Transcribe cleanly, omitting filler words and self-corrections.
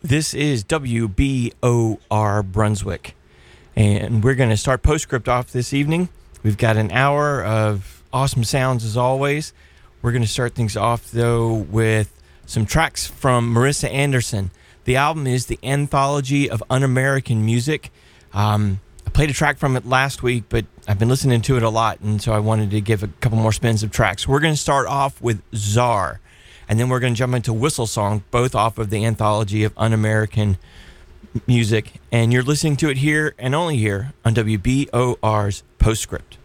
This is WBOR Brunswick, and we're going to start Postscript off this evening. We've got an hour of awesome sounds as always. We're going to start things off, though, with some tracks from Marissa Anderson. The album is The Anthology of Un-American Music. I played a track from it last week, but I've been listening to it a lot, and so I wanted to give a couple more spins of tracks. We're going to start off with Czar, and then we're going to jump into Whistle Song, both off of the Anthology of Un-American Music. And you're listening to it here and only here on WBOR's Postscript.